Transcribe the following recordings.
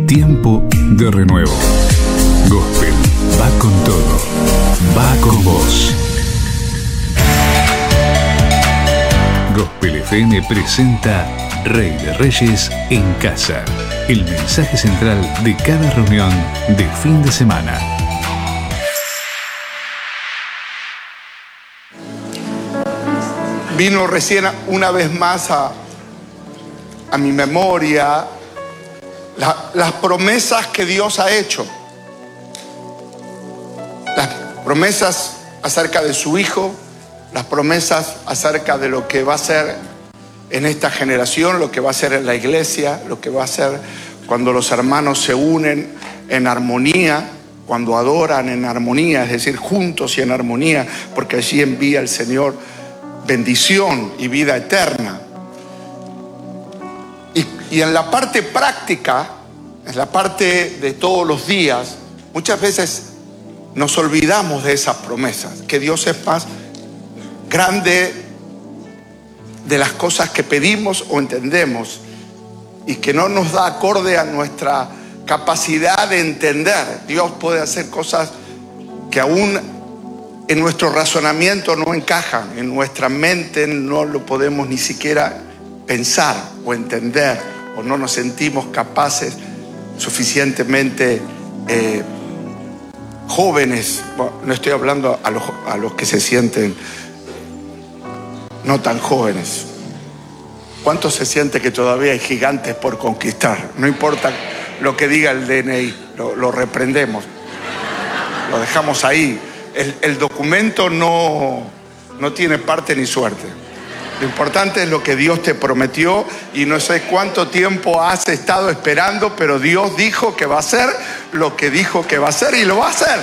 Tiempo de renuevo. Gospel va con todo, va con vos. Gospel FM presenta Rey de Reyes en casa. El mensaje central de cada reunión de fin de semana. Vino recién una vez más a mi memoria las promesas que Dios ha hecho. Las promesas acerca de su Hijo, las promesas acerca de lo que va a ser en esta generación, lo que va a ser en la iglesia, lo que va a ser cuando los hermanos se unen en armonía, cuando adoran en armonía, es decir, juntos y en armonía, porque allí envía el Señor bendición y vida eterna. Y en la parte práctica, en la parte de todos los días, muchas veces nos olvidamos de esas promesas, que Dios es más grande de las cosas que pedimos o entendemos, y que no nos da acorde a nuestra capacidad de entender. Dios puede hacer cosas que aún en nuestro razonamiento no encajan, en nuestra mente no lo podemos ni siquiera pensar o entender, o no nos sentimos capaces suficientemente jóvenes. Bueno, no estoy hablando a los que se sienten no tan jóvenes. ¿Cuántos se siente que todavía hay gigantes por conquistar? No importa lo que diga el DNI, lo reprendemos, lo dejamos ahí. El documento no tiene parte ni suerte. Lo importante es lo que Dios te prometió, y no sé cuánto tiempo has estado esperando, pero Dios dijo que va a hacer lo que dijo que va a hacer, y lo va a hacer.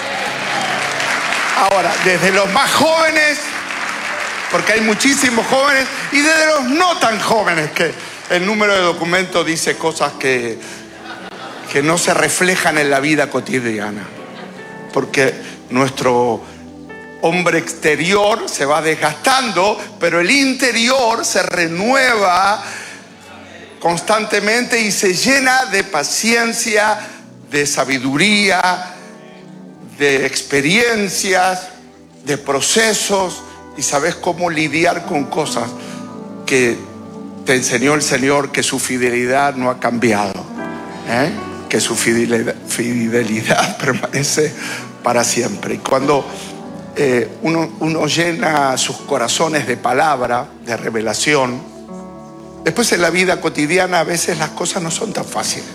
Ahora, desde los más jóvenes, porque hay muchísimos jóvenes, y desde los no tan jóvenes, que el número de documentos dice cosas que no se reflejan en la vida cotidiana, porque nuestro hombre exterior se va desgastando, pero el interior se renueva constantemente y se llena de paciencia, de sabiduría, de experiencias, de procesos, y sabes cómo lidiar con cosas que te enseñó el Señor, que su fidelidad no ha cambiado, que su fidelidad permanece para siempre. Y cuando uno llena sus corazones de palabra, de revelación, después en la vida cotidiana a veces las cosas no son tan fáciles.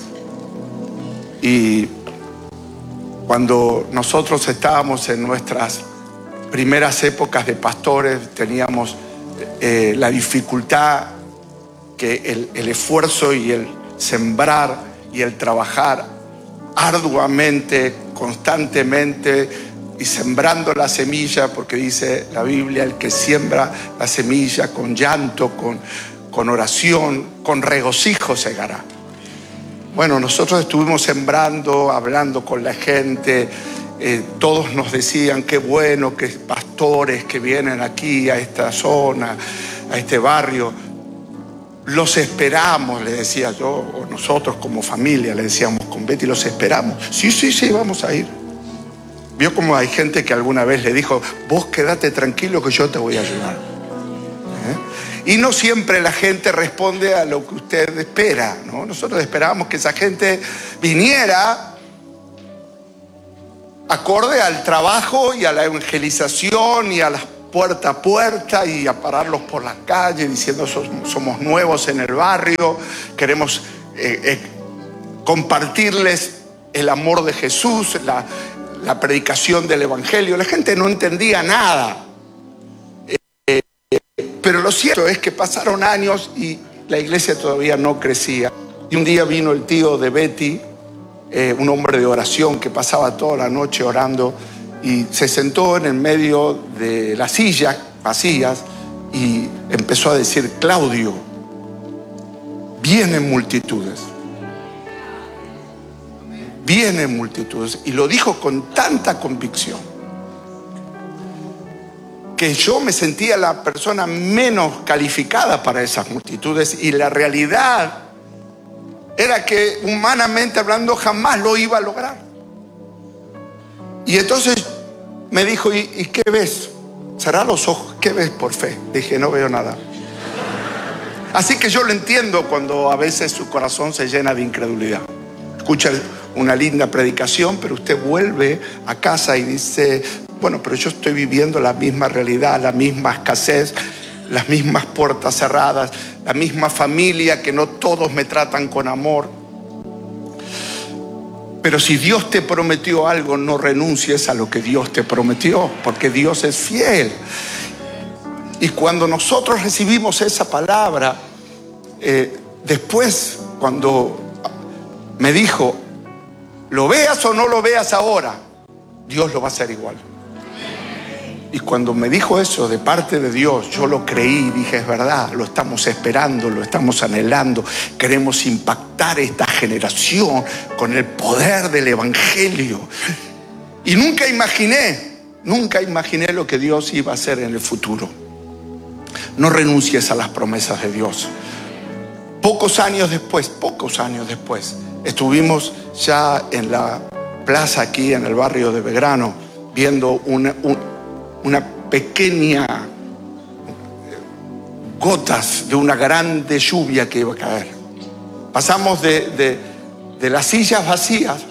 Y cuando nosotros estábamos en nuestras primeras épocas de pastores, teníamos la dificultad que el esfuerzo y el sembrar y el trabajar arduamente, constantemente, y sembrando la semilla, porque dice la Biblia, el que siembra la semilla con llanto, con oración, con regocijo segará. Bueno, nosotros estuvimos sembrando, hablando con la gente, todos nos decían qué bueno que pastores que vienen aquí a esta zona, a este barrio. Los esperamos, le decía yo, o nosotros como familia le decíamos con Betty, los esperamos. Sí, vamos a ir. Vio como hay gente que alguna vez le dijo, vos quédate tranquilo que yo te voy a ayudar. Y no siempre la gente responde a lo que usted espera, ¿no? Nosotros esperábamos que esa gente viniera acorde al trabajo y a la evangelización y a las puerta a puerta, y a pararlos por las calles diciendo somos nuevos en el barrio, queremos compartirles el amor de Jesús, la predicación del evangelio. La gente no entendía nada, pero lo cierto es que pasaron años y la iglesia todavía no crecía. Y un día vino el tío de Betty, un hombre de oración que pasaba toda la noche orando, y se sentó en el medio de las sillas vacías y empezó a decir, Claudio, vienen multitudes. Vienen multitudes. Y lo dijo con tanta convicción que yo me sentía la persona menos calificada para esas multitudes. Y la realidad era que humanamente hablando jamás lo iba a lograr. Y entonces me dijo, ¿y qué ves? Cerrá los ojos, ¿qué ves por fe? Dije, no veo nada. Así que yo lo entiendo cuando a veces su corazón se llena de incredulidad. Escucha una linda predicación, pero usted vuelve a casa y dice, bueno, pero yo estoy viviendo la misma realidad, la misma escasez, las mismas puertas cerradas, la misma familia que no todos me tratan con amor. Pero si Dios te prometió algo, no renuncies a lo que Dios te prometió, porque Dios es fiel. Y cuando nosotros recibimos esa palabra, después cuando me dijo, lo veas o no lo veas ahora, Dios lo va a hacer igual. Y cuando me dijo eso de parte de Dios, yo lo creí y dije, es verdad, lo estamos esperando, lo estamos anhelando. Queremos impactar esta generación con el poder del Evangelio. Y nunca imaginé lo que Dios iba a hacer en el futuro. No renuncies a las promesas de Dios. Pocos años después, estuvimos ya en la plaza aquí en el barrio de Belgrano, viendo una pequeña gotas de una grande lluvia que iba a caer. Pasamos de las sillas vacías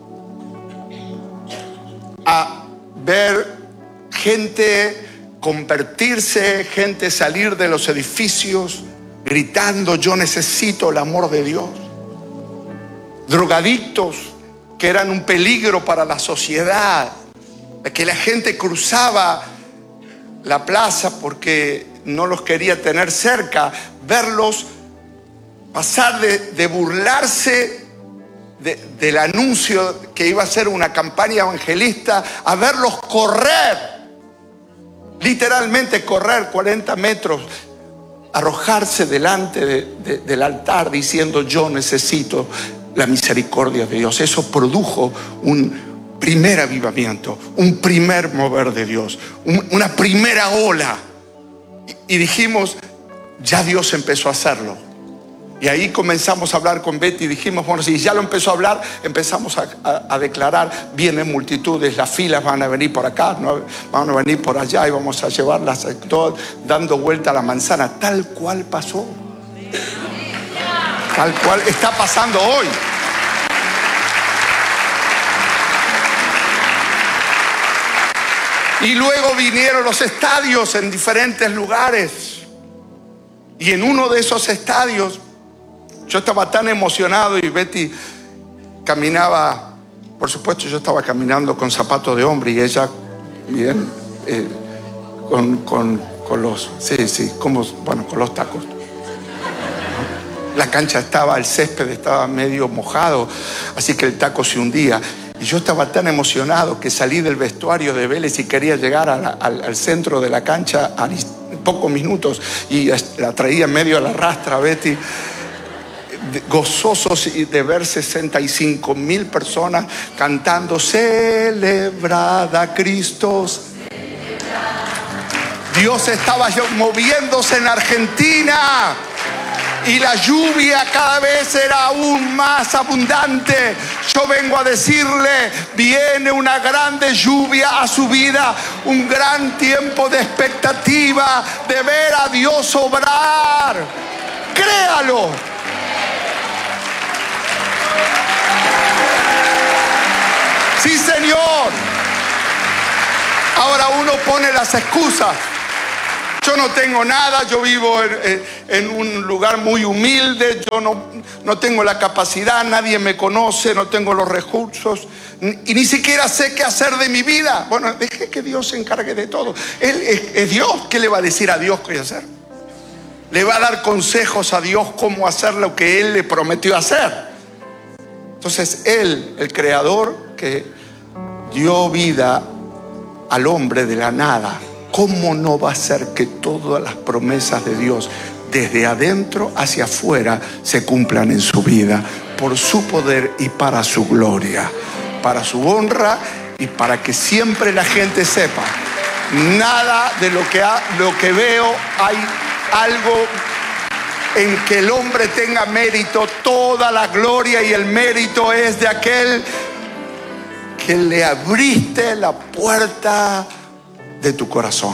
a ver gente convertirse, gente salir de los edificios gritando, yo necesito el amor de Dios. Drogadictos que eran un peligro para la sociedad, que la gente cruzaba la plaza porque no los quería tener cerca, verlos pasar de burlarse del anuncio que iba a ser una campaña evangelista, a verlos correr, literalmente correr 40 metros, arrojarse delante del altar diciendo, yo necesito la misericordia de Dios. Eso produjo un primer avivamiento, un primer mover de Dios, una primera ola. Y dijimos, ya Dios empezó a hacerlo. Y ahí comenzamos a hablar con Betty y dijimos, bueno, si ya lo empezó a hablar, empezamos a declarar, vienen multitudes, las filas van a venir por acá, no, van a venir por allá y vamos a llevarlas todas dando vuelta a la manzana. Tal cual pasó. Tal cual está pasando hoy. Y luego vinieron los estadios en diferentes lugares. Y en uno de esos estadios, yo estaba tan emocionado y Betty caminaba, por supuesto yo estaba caminando con zapatos de hombre y ella, bien, con los, con los tacos. La cancha el césped estaba medio mojado, así que el taco se hundía. Y yo estaba tan emocionado que salí del vestuario de Vélez y quería llegar al centro de la cancha a pocos minutos y la traía en medio de la rastra Betty, gozosos de ver 65,000 personas cantando celebrada Cristo. Dios estaba moviéndose en Argentina. Y la lluvia cada vez era aún más abundante. Yo vengo a decirle, viene una grande lluvia a su vida, un gran tiempo de expectativa, de ver a Dios obrar. Créalo. Sí, Señor. Ahora uno pone las excusas. Yo no tengo nada, yo vivo en un lugar muy humilde, yo no tengo la capacidad, nadie me conoce, no tengo los recursos y ni siquiera sé qué hacer de mi vida. Bueno, deje que Dios se encargue de todo. Él es Dios. ¿Qué le va a decir a Dios qué hacer? Le va a dar consejos a Dios cómo hacer lo que Él le prometió hacer. Entonces Él, el Creador que dio vida al hombre de la nada, ¿cómo no va a hacer que todas las promesas de Dios desde adentro hacia afuera se cumplan en su vida? Por su poder y para su gloria, para su honra y para que siempre la gente sepa, nada de lo que veo hay algo en que el hombre tenga mérito. Toda la gloria y el mérito es de aquel que le abriste la puerta de tu corazón.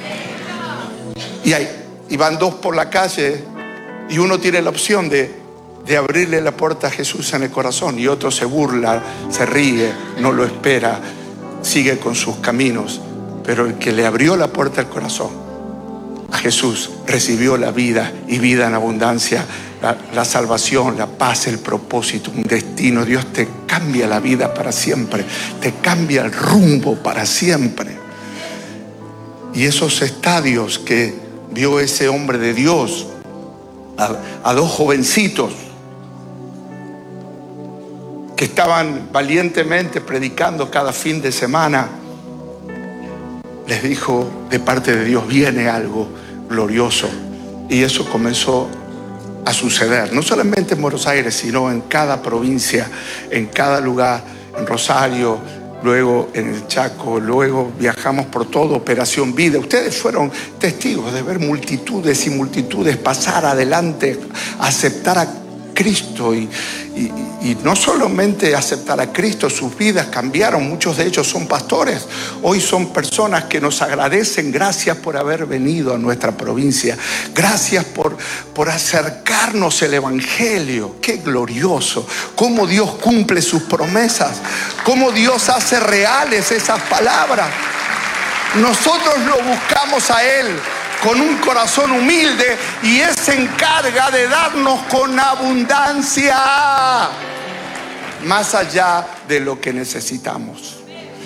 Y van dos por la calle y uno tiene la opción de abrirle la puerta a Jesús en el corazón, y otro se burla, se ríe, no lo espera, sigue con sus caminos. Pero el que le abrió la puerta al corazón a Jesús recibió la vida, y vida en abundancia, la salvación, la paz, el propósito, un destino. Dios te cambia la vida para siempre, te cambia el rumbo para siempre. Y esos estadios que vio ese hombre de Dios, a dos jovencitos que estaban valientemente predicando cada fin de semana, les dijo: de parte de Dios viene algo glorioso. Y eso comenzó a suceder, no solamente en Buenos Aires, sino en cada provincia, en cada lugar, en Rosario, luego en el Chaco, luego viajamos por todo Operación Vida. Ustedes fueron testigos de ver multitudes y multitudes pasar adelante, aceptar a Cristo, y no solamente aceptar a Cristo, sus vidas cambiaron. Muchos de ellos son pastores, hoy son personas que nos agradecen. Gracias por haber venido a nuestra provincia, gracias por acercarnos el Evangelio. Qué glorioso, cómo Dios cumple sus promesas, cómo Dios hace reales esas palabras. Nosotros lo buscamos a Él con un corazón humilde, y Él se encarga de darnos con abundancia, más allá de lo que necesitamos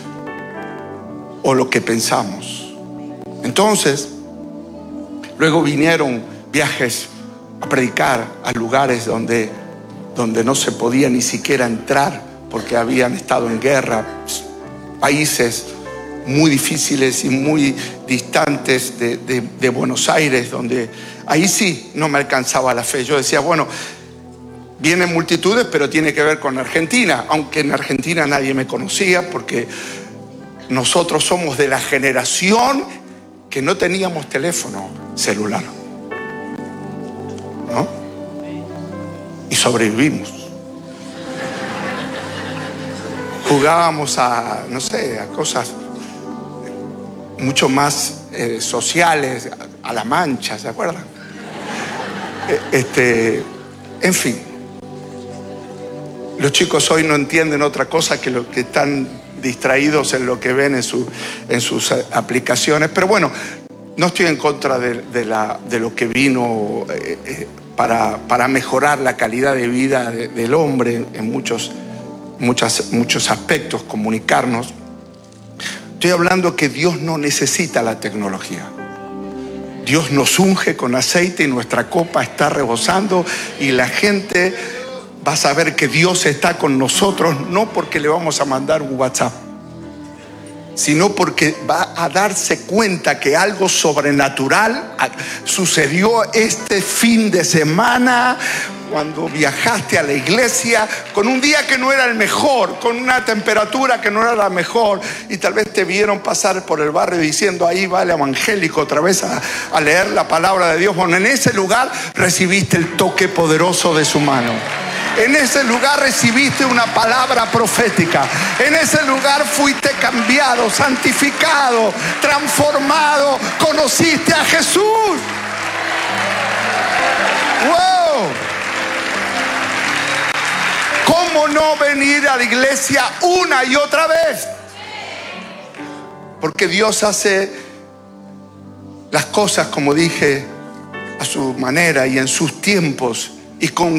o lo que pensamos. Entonces, luego vinieron viajes a predicar a lugares donde no se podía ni siquiera entrar porque habían estado en guerra, países muy difíciles y muy distantes de Buenos Aires, donde ahí sí no me alcanzaba la fe. Yo decía, bueno, vienen multitudes, pero tiene que ver con Argentina, aunque en Argentina nadie me conocía, porque nosotros somos de la generación que no teníamos teléfono celular, ¿no? Y sobrevivimos. Jugábamos a, no sé, a cosas mucho más sociales, a la mancha, ¿se acuerdan? En fin, los chicos hoy no entienden otra cosa que lo que están distraídos en lo que ven en sus aplicaciones. Pero bueno, no estoy en contra de lo que vino para mejorar la calidad de vida del hombre en muchos aspectos, comunicarnos. Estoy hablando que Dios no necesita la tecnología. Dios nos unge con aceite y nuestra copa está rebosando, y la gente va a saber que Dios está con nosotros, no porque le vamos a mandar un WhatsApp, sino porque va a darse cuenta que algo sobrenatural sucedió este fin de semana, cuando viajaste a la iglesia con un día que no era el mejor, con una temperatura que no era la mejor, y tal vez te vieron pasar por el barrio diciendo: ahí va el evangélico otra vez a leer la palabra de Dios. Bueno, en ese lugar recibiste el toque poderoso de su mano. En ese lugar recibiste una palabra profética. En ese lugar fuiste cambiado, santificado, transformado. Conociste a Jesús. ¡Wow! ¿Cómo no venir a la iglesia una y otra vez? Porque Dios hace las cosas, como dije, a su manera y en sus tiempos, y con